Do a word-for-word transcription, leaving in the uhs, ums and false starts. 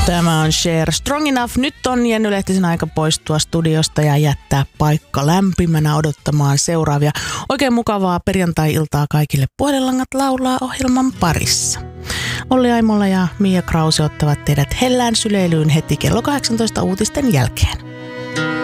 Tämä on Cher. Strong Enough. Nyt on Jenny Lehtisen aika poistua studiosta ja jättää paikka lämpimänä odottamaan seuraavia. Oikein mukavaa perjantai-iltaa kaikille. Puhelinlangat laulaa ohjelman parissa. Olli Aimola ja Mia Krause ottavat teidät hellään syleilyyn heti kello kahdeksantoista uutisten jälkeen.